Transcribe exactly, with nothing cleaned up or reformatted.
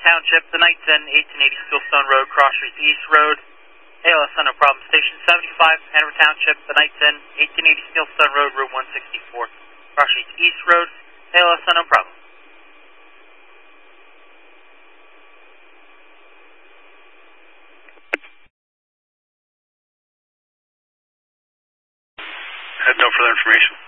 Township, the night ten, eighteen eighty Steelstone Road, Cross Streets East Road. A L S no problem. Station seventy-five, Hanover Township, the night ten, eighteen eighty Steelstone Road, Route one sixty-four, Cross Streets East Road. A L S no problem. I have no further information.